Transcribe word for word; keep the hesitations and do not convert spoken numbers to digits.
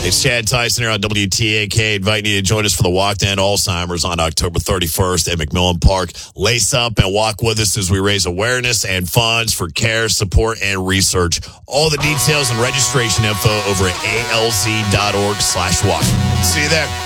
It's Chad Tyson here on W T A K, inviting you to join us for the Walk to End Alzheimer's on October thirty-first at McMillan Park. Lace up and walk with us as we raise awareness and funds for care, support, and research. All the details and registration info over at A L Z dot org slash walk. See you there.